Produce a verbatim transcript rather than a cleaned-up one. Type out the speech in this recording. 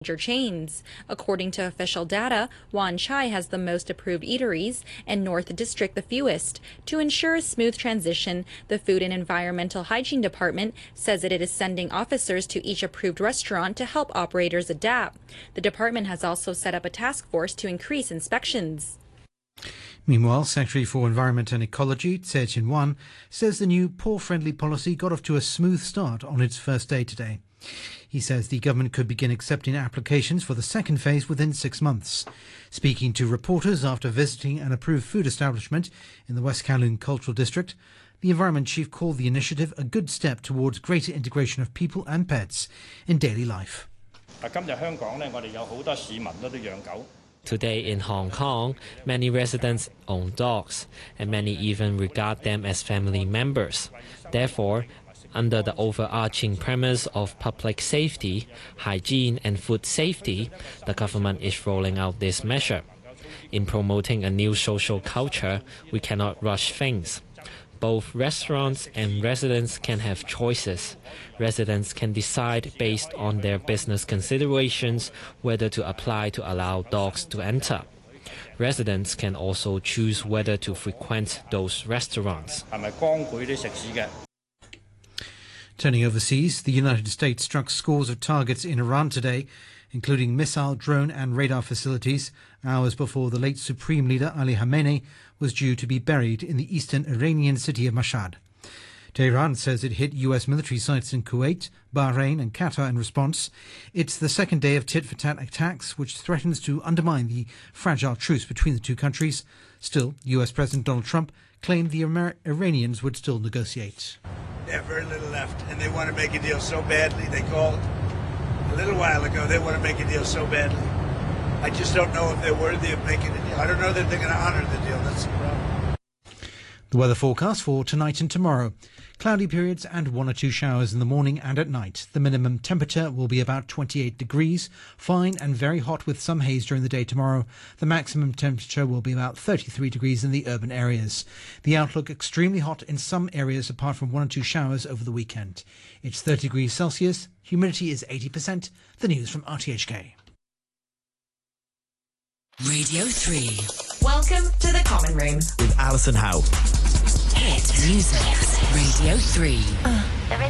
major chains. According to official data, Wan Chai has the most approved eateries and North District the fewest. To ensure a smooth transition, the Food and Environmental Hygiene Department says that it is sending officers to each approved restaurant to help operators adapt. The department has also set up a task force to increase inspections. Meanwhile, Secretary for Environment and Ecology, Tse Chin-wan, says the new poor-friendly policy got off to a smooth start on its first day today. He says the government could begin accepting applications for the second phase within six months. Speaking to reporters after visiting an approved food establishment in the West Kowloon Cultural District, the Environment Chief called the initiative a good step towards greater integration of people and pets in daily life. Today in Hong Kong, many residents own dogs, and many even regard them as family members. Therefore, under the overarching premise of public safety, hygiene and food safety, the government is rolling out this measure. In promoting a new social culture, we cannot rush things. Both restaurants and residents can have choices. Residents can decide based on their business considerations whether to apply to allow dogs to enter. Residents can also choose whether to frequent those restaurants. Turning overseas, the United States struck scores of targets in Iran today, including missile, drone and radar facilities, hours before the late Supreme Leader Ali Khamenei was due to be buried in the eastern Iranian city of Mashhad. Tehran says it hit U S military sites in Kuwait, Bahrain and Qatar in response. It's the second day of tit-for-tat attacks, which threatens to undermine the fragile truce between the two countries. Still, U S President Donald Trump claimed the Amer- Iranians would still negotiate. They have very little left, and they want to make a deal so badly. They called a little while ago. They want to make a deal so badly. I just don't know if they're worthy of making a deal. I don't know that they're going to honor the deal. That's the problem. The weather forecast for tonight and tomorrow. Cloudy periods and one or two showers in the morning and at night. The minimum temperature will be about twenty-eight degrees, fine and very hot with some haze during the day tomorrow. The maximum temperature will be about thirty-three degrees in the urban areas. The outlook extremely hot in some areas apart from one or two showers over the weekend. It's thirty degrees Celsius, humidity is eighty percent. The news from R T H K. Radio three. Welcome to the Common Room with Alison Howe. Hit music. Radio three.